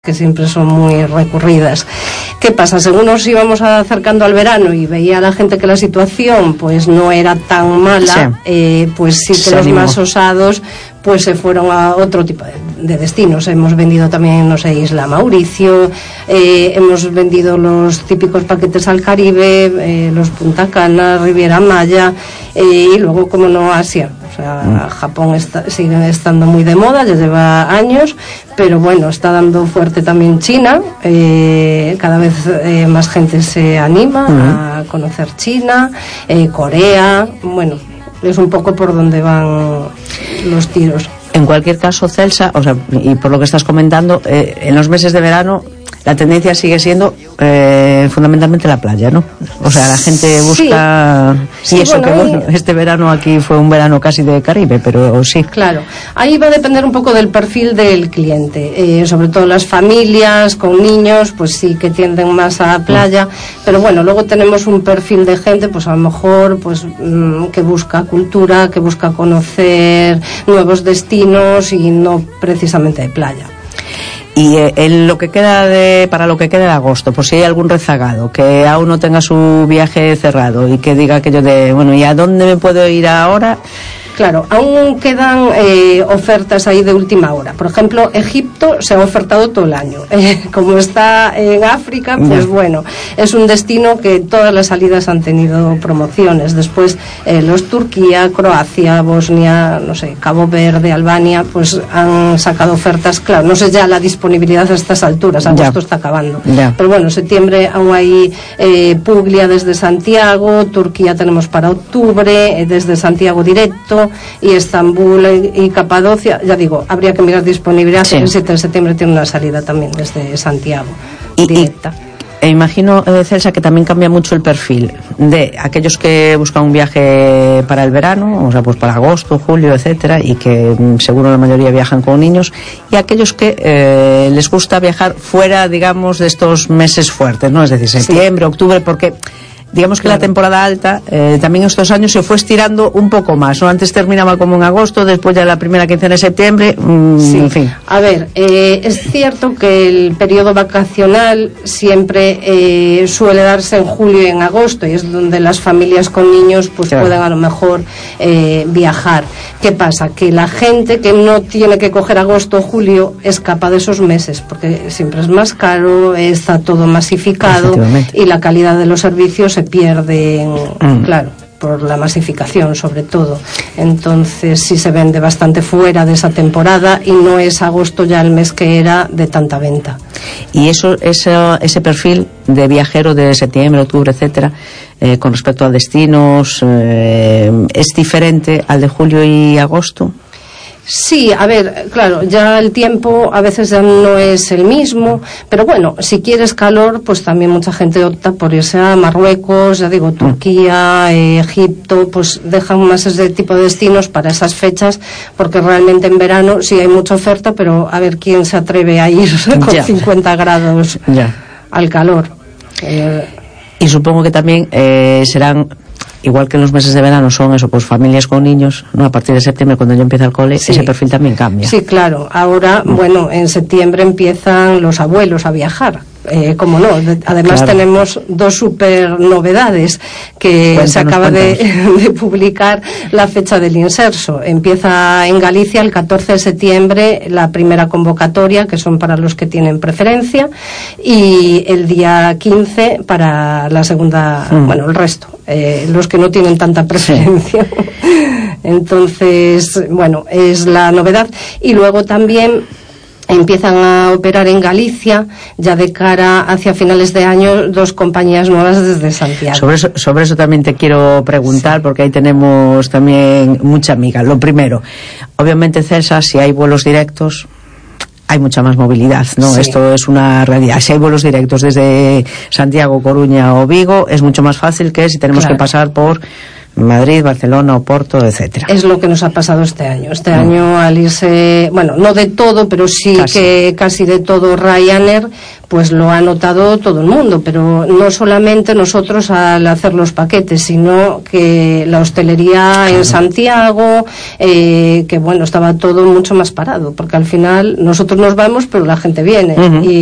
que siempre son muy recurridas. ¿Qué pasa? Según nos íbamos acercando al verano y veía a la gente que la situación pues no era tan mala, pues sí que los más osados pues se fueron a otro tipo de destinos. Hemos vendido también, no sé, Isla Mauricio, hemos vendido los típicos paquetes al Caribe, los Punta Cana, Riviera Maya, y luego, como no, Asia. O sea, Japón sigue estando muy de moda, ya lleva años, pero bueno, está dando fuerte también China. Cada vez más gente se anima a conocer China, Corea. Bueno, es un poco por donde van los tiros. En cualquier caso, Celsa, o sea, y por lo que estás comentando, en los meses de verano la tendencia sigue siendo fundamentalmente la playa, ¿no? O sea, la gente busca... Sí, y eso, bueno, que bueno, este verano aquí fue un verano casi de Caribe, pero sí. Claro, ahí va a depender un poco del perfil del cliente, sobre todo las familias con niños, pues sí que tienden más a playa, pero bueno, luego tenemos un perfil de gente, pues a lo mejor, pues que busca cultura, que busca conocer nuevos destinos y no precisamente de playa. Y en lo que queda para lo que queda de agosto, por si hay algún rezagado que aún no tenga su viaje cerrado y que diga aquello de, bueno, ¿y a dónde me puedo ir ahora? Claro, aún quedan ofertas ahí de última hora. Por ejemplo, Egipto se ha ofertado todo el año. Como está en África, pues bueno, es un destino que todas las salidas han tenido promociones. Después los Turquía, Croacia, Bosnia, no sé, Cabo Verde, Albania, pues han sacado ofertas. Claro, no sé ya la disponibilidad a estas alturas, agosto está acabando. Pero bueno, septiembre aún hay Puglia desde Santiago, Turquía tenemos para octubre, desde Santiago directo, y Estambul y Capadocia, ya digo, habría que mirar disponibilidad. El 7 de septiembre tiene una salida también desde Santiago directa. E imagino, Celsa, que también cambia mucho el perfil de aquellos que buscan un viaje para el verano, o sea, pues para agosto, julio, etcétera, y que seguro la mayoría viajan con niños, y aquellos que les gusta viajar fuera, digamos, de estos meses fuertes, ¿no? Es decir, septiembre, octubre, porque digamos que la temporada alta también estos años se fue estirando un poco más, ¿no? Antes terminaba como en agosto, después ya la primera quincena de septiembre, en fin. A ver, es cierto que el periodo vacacional siempre suele darse en julio y en agosto, y es donde las familias con niños pues pueden a lo mejor viajar. ¿Qué pasa? Que la gente que no tiene que coger agosto o julio escapa de esos meses, porque siempre es más caro, está todo masificado y la calidad de los servicios se pierden, claro, por la masificación sobre todo. Entonces sí se vende bastante fuera de esa temporada y no es agosto ya el mes que era de tanta venta. Y ese perfil de viajero de septiembre, octubre, etcétera, con respecto a destinos, ¿es diferente al de julio y agosto? Sí, a ver, claro, ya el tiempo a veces ya no es el mismo, pero bueno, si quieres calor, pues también mucha gente opta por irse a Marruecos, ya digo, Turquía, Egipto, pues dejan más ese tipo de destinos para esas fechas, porque realmente en verano sí hay mucha oferta, pero a ver quién se atreve a ir con 50 grados al calor. Y supongo que también serán... Igual que en los meses de verano son eso, pues familias con niños, ¿no? A partir de septiembre, cuando ya empieza el cole, ese perfil también cambia. Sí, claro. Ahora, bueno, en septiembre empiezan los abuelos a viajar. Como no, además tenemos dos super novedades que se acaba de publicar la fecha del inserso. Empieza en Galicia el 14 de septiembre la primera convocatoria, que son para los que tienen preferencia, y el día 15 para la segunda, bueno, el resto, los que no tienen tanta preferencia. Entonces, bueno, es la novedad. Y luego también empiezan a operar en Galicia, ya de cara hacia finales de año, dos compañías nuevas desde Santiago. Sobre eso también te quiero preguntar, porque ahí tenemos también mucha amiga. Lo primero, obviamente, Celsa, si hay vuelos directos, hay mucha más movilidad, ¿no? Esto es una realidad. Si hay vuelos directos desde Santiago, Coruña o Vigo, es mucho más fácil que si tenemos que pasar por Madrid, Barcelona, Oporto, etcétera. Es lo que nos ha pasado este año. Este año, al irse, bueno, no de todo, pero sí que casi de todo Ryanair, pues lo ha notado todo el mundo, pero no solamente nosotros al hacer los paquetes, sino que la hostelería en Santiago, que bueno, estaba todo mucho más parado, porque al final nosotros nos vamos, pero la gente viene. Y